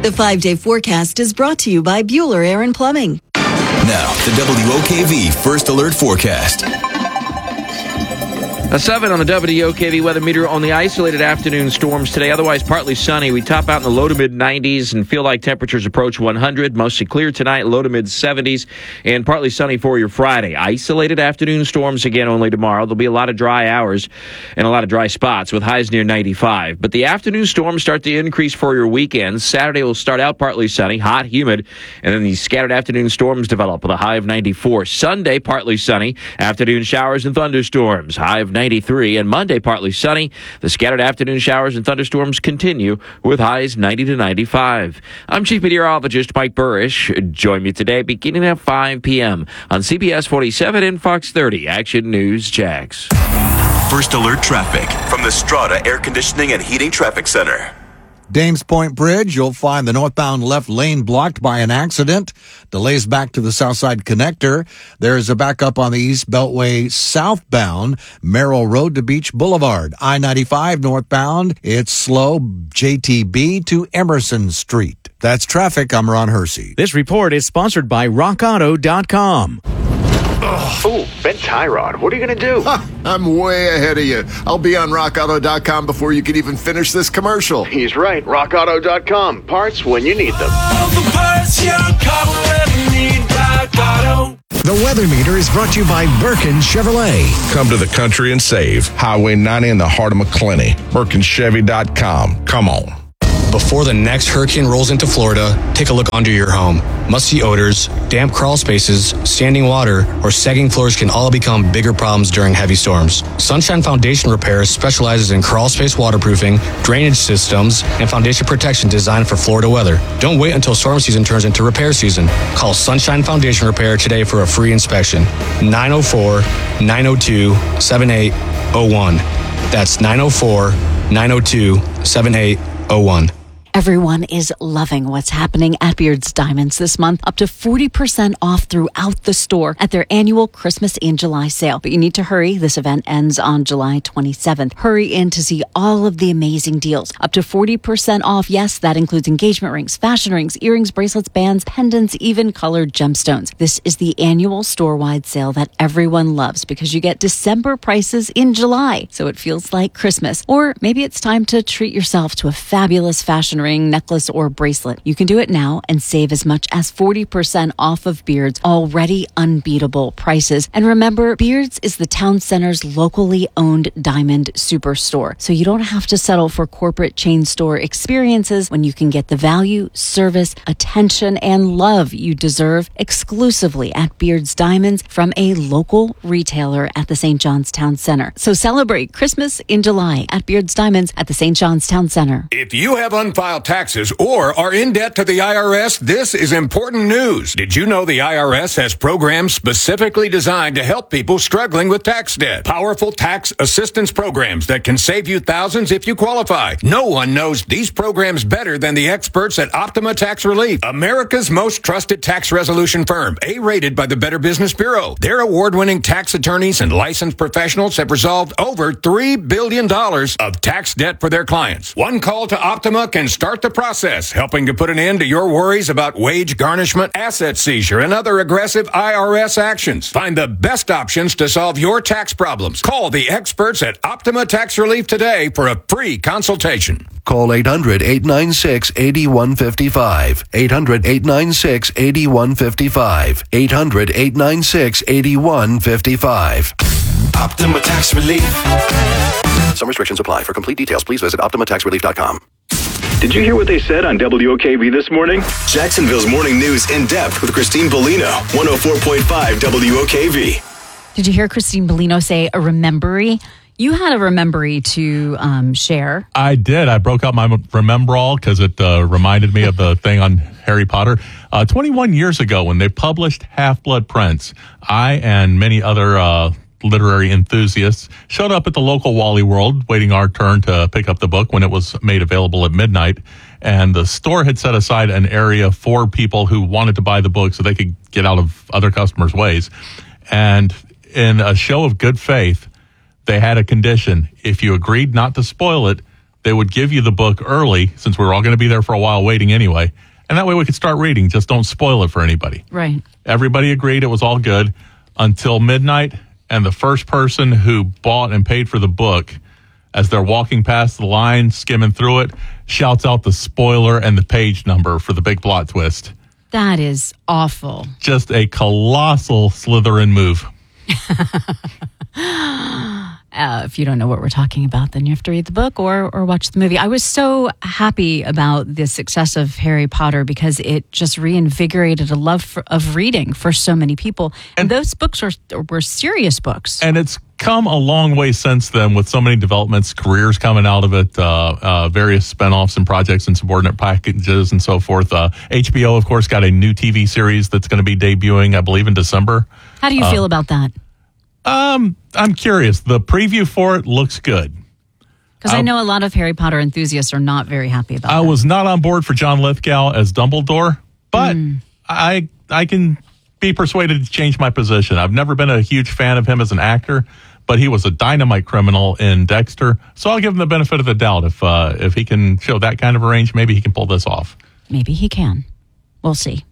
The 5-day forecast is brought to you by Bueller Air and Plumbing. Now, the WOKV First Alert Forecast. A 7 on the WOKV weather meter on the isolated afternoon storms today. Otherwise, partly sunny. We top out in the low to mid 90s and feel like temperatures approach 100. Mostly clear tonight, low to mid 70s, and partly sunny for your Friday. Isolated afternoon storms again only tomorrow. There'll be a lot of dry hours and a lot of dry spots with highs near 95. But the afternoon storms start to increase for your weekend. Saturday will start out partly sunny, hot, humid, and then these scattered afternoon storms develop with a high of 94. Sunday, partly sunny, afternoon showers and thunderstorms, high of 93, and Monday partly sunny. The scattered afternoon showers and thunderstorms continue with highs 90 to 95. I'm Chief Meteorologist Mike Burrish. Join me today beginning at 5 p.m. on CBS 47 and Fox 30 Action News Jax. First Alert traffic from the Strata Air Conditioning and Heating Traffic Center. Dames Point Bridge, you'll find the northbound left lane blocked by an accident. Delays back to the Southside Connector. There's a backup on the East Beltway southbound, Merrill Road to Beach Boulevard. I-95 northbound, it's slow, JTB to Emerson Street. That's traffic. I'm Ron Hersey. This report is sponsored by RockAuto.com. Oh, bent tie rod. What are you going to do? I'm way ahead of you. I'll be on RockAuto.com before you can even finish this commercial. He's right. RockAuto.com. Parts when you need them. The weather meter is brought to you by Birkin Chevrolet. Come to the country and save. Highway 90 in the heart of McClenny. BirkinChevy.com. Come on. Before the next hurricane rolls into Florida, take a look under your home. Musty odors, damp crawl spaces, standing water, or sagging floors can all become bigger problems during heavy storms. Sunshine Foundation Repair specializes in crawl space waterproofing, drainage systems, and foundation protection designed for Florida weather. Don't wait until storm season turns into repair season. Call Sunshine Foundation Repair today for a free inspection. 904-902-7801. That's 904-902-7801. Everyone is loving what's happening at Beards Diamonds this month. Up to 40% off throughout the store at their annual Christmas in July sale. But you need to hurry. This event ends on July 27th. Hurry in to see all of the amazing deals. Up to 40% off. Yes, that includes engagement rings, fashion rings, earrings, bracelets, bands, pendants, even colored gemstones. This is the annual store-wide sale that everyone loves because you get December prices in July. So it feels like Christmas. Or maybe it's time to treat yourself to a fabulous fashion ring, necklace, or bracelet. You can do it now and save as much as 40% off of Beards' already unbeatable prices. And remember, Beards is the town center's locally owned diamond superstore. So you don't have to settle for corporate chain store experiences when you can get the value, service, attention, and love you deserve exclusively at Beards Diamonds from a local retailer at the St. John's Town Center. So celebrate Christmas in July at Beards Diamonds at the St. John's Town Center. If you have unfiled taxes or are in debt to the IRS, this is important news. Did you know the IRS has programs specifically designed to help people struggling with tax debt? Powerful tax assistance programs that can save you thousands if you qualify. No one knows these programs better than the experts at Optima Tax Relief, America's most trusted tax resolution firm, A-rated by the Better Business Bureau. Their award-winning tax attorneys and licensed professionals have resolved over $3 billion of tax debt for their clients. One call to Optima can start the process, helping to put an end to your worries about wage garnishment, asset seizure, and other aggressive IRS actions. Find the best options to solve your tax problems. Call the experts at Optima Tax Relief today for a free consultation. Call 800-896-8155. 800-896-8155. 800-896-8155. Optima Tax Relief. Some restrictions apply. For complete details, please visit OptimaTaxRelief.com. Did you hear what they said on WOKV this morning? Jacksonville's morning news in depth with Christine Bellino, 104.5 WOKV. Did you hear Christine Bellino say a remembery? You had a remembery to share. I did. I broke out my Remembrall because it reminded me of the thing on Harry Potter. 21 years ago, when they published Half-Blood Prince, I and many other literary enthusiasts showed up at the local Wally World, waiting our turn to pick up the book when it was made available at midnight. And the store had set aside an area for people who wanted to buy the book so they could get out of other customers' ways. And in a show of good faith, they had a condition. If you agreed not to spoil it, they would give you the book early, since we were all going to be there for a while waiting anyway. And that way we could start reading. Just don't spoil it for anybody. Right. Everybody agreed it was all good until midnight. And the first person who bought and paid for the book, as they're walking past the line, skimming through it, shouts out the spoiler and the page number for the big plot twist. That is awful. Just a colossal Slytherin move. If you don't know what we're talking about, then you have to read the book or watch the movie. I was so happy about the success of Harry Potter because it just reinvigorated a love of reading for so many people. And those books were serious books. And it's come a long way since then with so many developments, careers coming out of it, various spinoffs and projects and subordinate packages and so forth. HBO, of course, got a new TV series that's going to be debuting, I believe, in December. How do you feel about that? I'm curious. The preview for it looks good. Because I know a lot of Harry Potter enthusiasts are not very happy about it. I was not on board for John Lithgow as Dumbledore, but I can be persuaded to change my position. I've never been a huge fan of him as an actor, but he was a dynamite criminal in Dexter, so I'll give him the benefit of the doubt. If he can show that kind of a range, maybe he can pull this off. Maybe he can. We'll see.